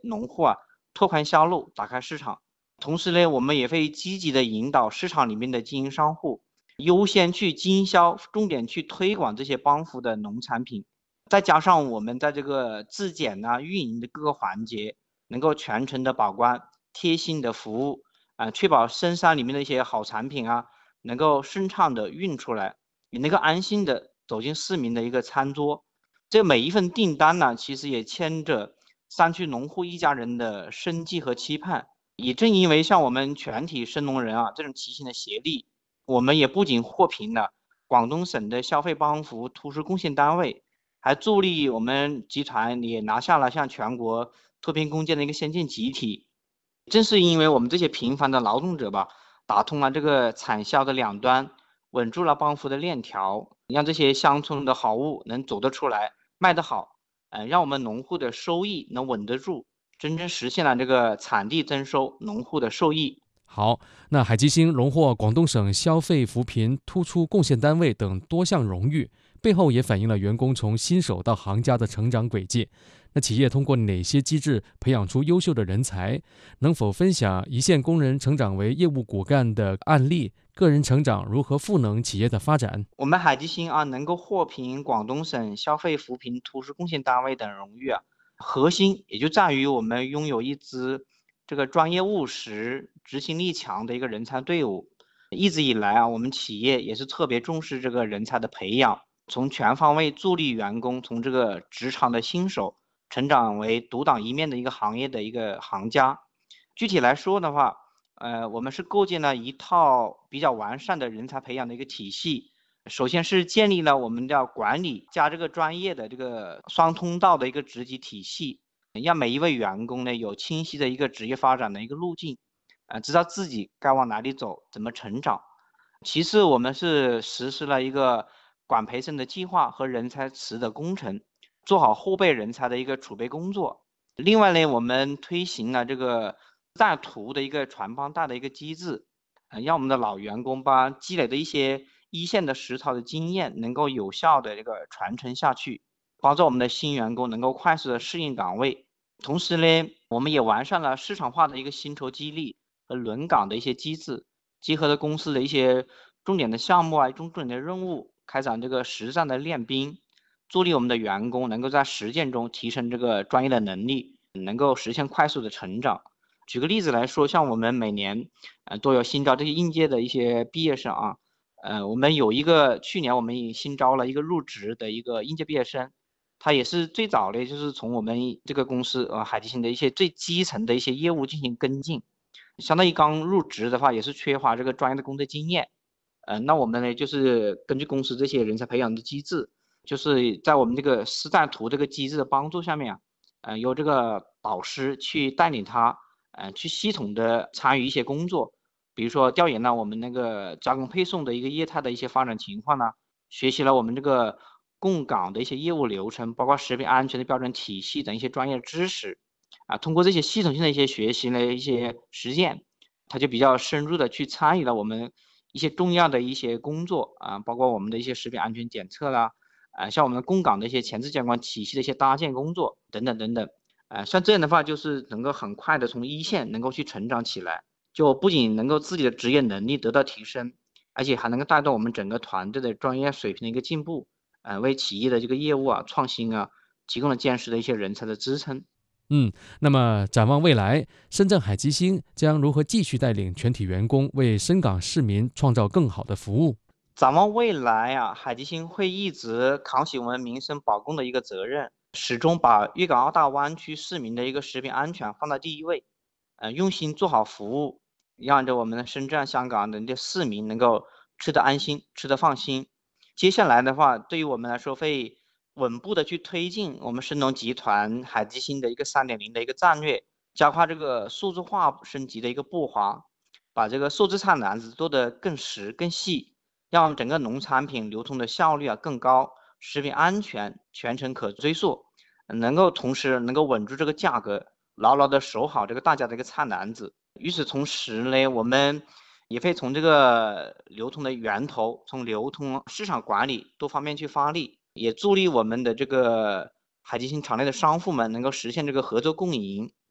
农户拓宽销路，打开市场。同时呢，我们也会积极的引导市场里面的经营商户优先去经销，重点去推广这些帮扶的农产品。再加上我们在这个质检运营的各个环节，能够全程的把关，贴心的服务确保深山里面的一些好产品能够顺畅的运出来，也能够安心的走进市民的一个餐桌。这每一份订单呢，其实也牵着山区农户一家人的生计和期盼。也正因为像我们全体深农人这种齐心的协力，我们也不仅获评了广东省的消费帮扶突出贡献单位，还助力我们集团也拿下了像全国脱贫攻坚的一个先进集体。正是因为我们这些平凡的劳动者打通了这个产销的两端，稳住了帮扶的链条，让这些乡村的好物能走得出来，卖得好，让我们农户的收益能稳得住，真正实现了这个产地增收，农户的受益。 好，那海基星荣获广东省消费扶贫突出贡献单位等多项荣誉，背后也反映了员工从新手到行家的成长轨迹。那企业通过哪些机制培养出优秀的人才？能否分享一线工人成长为业务骨干的案例？个人成长如何赋能企业的发展？ 我们海基星能够获评广东省消费扶贫突出贡献单位等荣誉核心也就在于我们拥有一支这个专业务实、执行力强的一个人才队伍。一直以来我们企业也是特别重视这个人才的培养，从全方位助力员工从这个职场的新手成长为独当一面的一个行业的一个行家。具体来说的话，我们是构建了一套比较完善的人才培养的一个体系。首先是建立了我们的管理加这个专业的这个双通道的一个职级体系，让每一位员工呢有清晰的一个职业发展的一个路径，知道自己该往哪里走，怎么成长。其次，我们是实施了一个管培生的计划和人才池的工程，做好后备人才的一个储备工作。另外呢，我们推行了这个带图的一个传帮带的一个机制，让我们的老员工把积累的一些一线的实操的经验能够有效的这个传承下去，帮助我们的新员工能够快速的适应岗位。同时呢，我们也完善了市场化的一个薪酬激励和轮岗的一些机制，结合了公司的一些重点的项目重点的任务，开展这个实战的练兵，助力我们的员工能够在实践中提升这个专业的能力，能够实现快速的成长。举个例子来说，像我们每年都有新招这些应届的一些毕业生我们有一个去年我们也新招了一个入职的一个应届毕业生，他也是最早的就是从我们这个公司海基星的一些最基层的一些业务进行跟进，相当于刚入职的话也是缺乏这个专业的工作经验。那我们呢就是根据公司这些人才培养的机制，就是在我们这个师带图这个机制的帮助下面由这个导师去带领他去系统的参与一些工作，比如说调研了我们那个加工配送的一个业态的一些发展情况学习了我们这个供港的一些业务流程，包括食品安全的标准体系等一些专业知识通过这些系统性的一些学习的一些实践，他就比较深入的去参与了我们一些重要的一些工作包括我们的一些食品安全检测啦，像我们供港的一些前置监管体系的一些搭建工作等等等等，像这样的话就是能够很快的从一线能够去成长起来，就不仅能够自己的职业能力得到提升，而且还能够带动我们整个团队的专业水平的一个进步，为企业的这个业务创新提供了坚实的一些人才的支撑。 那么展望未来，深圳海基星将如何继续带领全体员工为深港市民创造更好的服务？ 展望未来海基星会一直扛起我们民生保供的一个责任，始终把粤港澳大湾区市民的一个食品安全放在第一位，用心做好服务，让着我们的深圳、香港的市民能够吃得安心、吃得放心。接下来的话，对于我们来说会稳步的去推进我们深农集团海基星的一个3.0的一个战略，加快这个数字化升级的一个步伐，把这个数字菜篮子做得更实更细，让整个农产品流通的效率更高，食品安全全程可追溯，能够同时能够稳住这个价格，牢牢的守好这个大家的一个菜篮子。与此同时呢，我们也会从这个流通的源头，从流通市场管理多方面去发力，也助力我们的这个海基星场内的商户们能够实现这个合作共赢，